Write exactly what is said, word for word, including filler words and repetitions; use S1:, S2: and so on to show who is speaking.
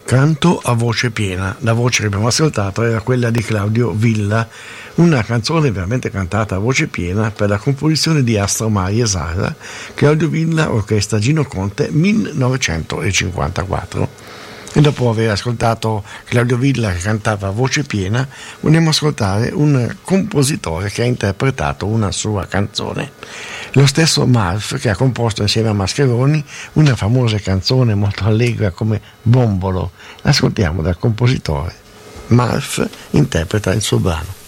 S1: Canto a voce piena. La voce che abbiamo ascoltato era quella di Claudio Villa, una canzone veramente cantata a voce piena per la composizione di Astro Mai e Sara, Claudio Villa, orchestra Gino Conte, millenovecentocinquantaquattro. E dopo aver ascoltato Claudio Villa che cantava a voce piena, vogliamo ascoltare un compositore che ha interpretato una sua canzone. Lo stesso Marf, che ha composto insieme a Mascheroni una famosa canzone molto allegra come Bombolo. Ascoltiamo dal compositore. Marf interpreta il suo brano.